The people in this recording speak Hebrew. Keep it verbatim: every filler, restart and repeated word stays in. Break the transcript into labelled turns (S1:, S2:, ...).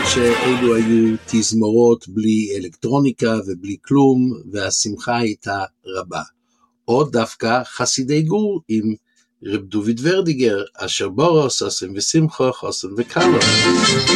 S1: שאלו היו תזמורות בלי אלקטרוניקה ובלי כלום, והשמחה הייתה רבה. או דווקא חסידי גור עם רב דוד ורדיגר, אשר בורוס, אסם ושמחה, חוסם וקלו.